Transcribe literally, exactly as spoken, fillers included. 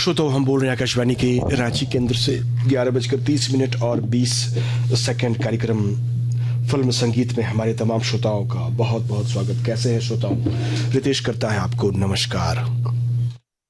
श्रोताओं, हम बोल रहे हैं आकाशवाणी के रांची केंद्र से ग्यारह बजकर तीस मिनट और बीस सेकंड कार्यक्रम फिल्म संगीत में हमारे तमाम श्रोताओं का बहुत बहुत स्वागत। कैसे हैं श्रोताओं? रितेश करता है आपको नमस्कार।